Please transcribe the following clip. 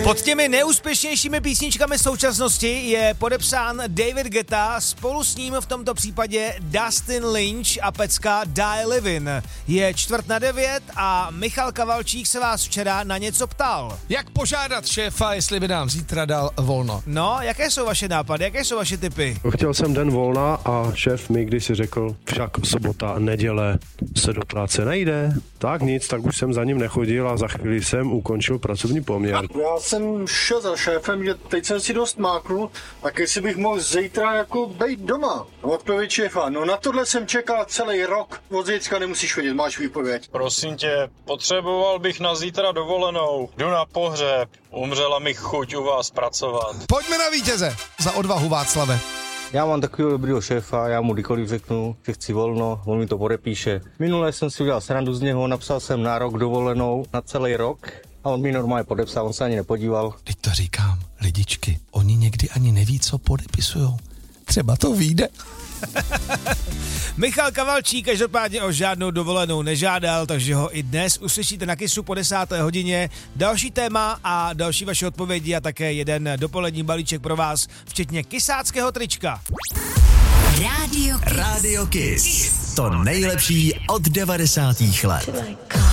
Pod těmi neúspěšnějšími písničkami současnosti je podepsán David Guetta, spolu s ním v tomto případě Dustin Lynch a pecka Die Livin. Je 8:45 a Michal Kavalčík se vás včera na něco ptal. Jak požádat šéfa, jestli by nám zítra dal volno? No, jaké jsou vaše nápady, jaké jsou vaše tipy? Chtěl jsem den volna a šéf mi když si řekl, však sobota, neděle se do práce nejde. Tak nic, tak už jsem za ním nechodil a za chvíli jsem ukončil pracovní poměr. Já jsem šel za šéfem, že teď jsem si dost máknul, tak jestli bych mohl zítra jako být doma. Odpověď šéfa, no na tohle jsem čekal celý rok. Od zítřka nemusíš chodit, máš výpověď. Prosím tě, potřeboval bych na zítra dovolenou. Jdu na pohřeb, umřela mi chuť u vás pracovat. Pojďme na vítěze za odvahu, Václave. Já mám takového dobrýho šéfa, já mu kdykoliv řeknu, že chci volno, on mi to podepíše. Minule jsem si udělal srandu z něho, napsal jsem na rok dovolenou, na celý rok a on mi normálně podepsal, on se ani nepodíval. Teď to říkám, lidičky, oni někdy ani neví, co podepisujou. Třeba to vyjde. Michal Kavalčík každopádně o žádnou dovolenou nežádal, takže ho i dnes uslyšíte na Kissu po 10. hodině. Další téma a další vaše odpovědi a také jeden dopolední balíček pro vás, včetně kysáckého trička. Radio Kiss. To nejlepší od 90. let.